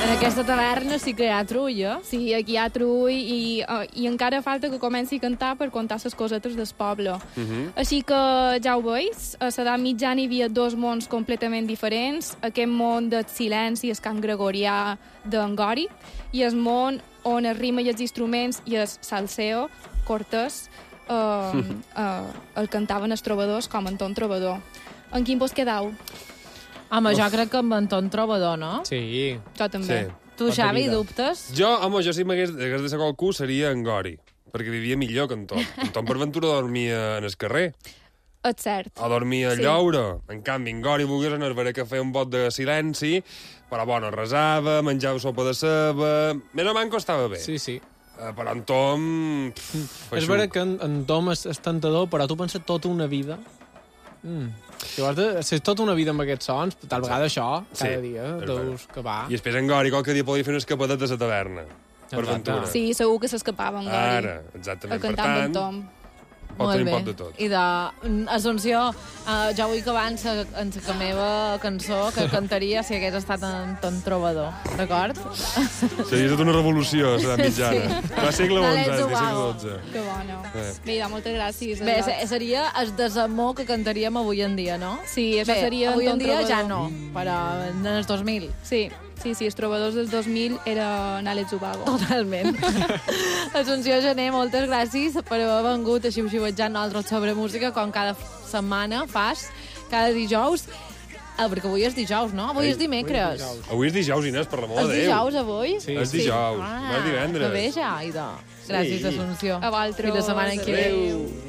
En aquesta taverna sí que hi ha trull, eh? Sí, aquí hi ha trull i encara falta que comenci a cantar per contar les cosetes del poble. Així que ja ho veus, a l'edat mitjana hi havia dos mons completament diferents, aquest món del silenci, el cant gregorià d'en Gori, i el món on es rima i els instruments i el salseo, cortés, el cantaven els trobadors com Anton Trobador. En quin vos quedau? Home, jo crec que amb Anton Trobador, no? Sí. Jo també. Sí. Tu, Xavi, dubtes? Jo, si m'hagués de ser qualcú, seria en Gori, perquè vivia millor que en Tom. En Tom, per ventura, dormia en el carrer. És cert. O dormia a Llaura. En canvi, en Gori volgués anar a veure que feia un bot de silenci, però bueno, resava, menjava sopa de ceba... Més o menys estava bé. Sí, sí. Però en Tom... És veritat que en Tom és tentador, però tu penses tota una vida... Llavors, si és tota una vida amb aquests sons, tal vegada això, cada dia, deus que va. I després en Gori qualque dia podia fer una escapadet a la taverna. Per ventura. Sí, segur que s'escapava en Gori. Ara, exactament. A cantar amb en Tom. Pot tenir un pot de tot. I d'Assumpció, jo vull que abans en la meva cançó que cantaria si hagués estat en Trobador, d'acord? Seria tota una revolució, a la mitjana. Sí. Va segle XI, L'Àlex segle XII. Que bona. Mira, moltes gràcies. Bé, seria el desamor que cantaríem avui en dia, no? Sí, això seria avui en Anton dia Trobador. ja no, però en els 2000. Sí, els trobadors dels 2000 eren Àlex Ubago. Totalment. Assumpció Gené, moltes gràcies per haver vengut a xiu-xiuetjant nosaltres sobre música, com cada setmana fas, cada dijous. Perquè avui és dijous, no? Avui és dimecres. Avui és dijous, Inés, per l'amor de Déu. És dijous, avui? Sí. És dijous, no és divendres. Que bé ja, Aida. Gràcies, Assumpció. A vosaltres. Fins la setmana que ve. Adéu.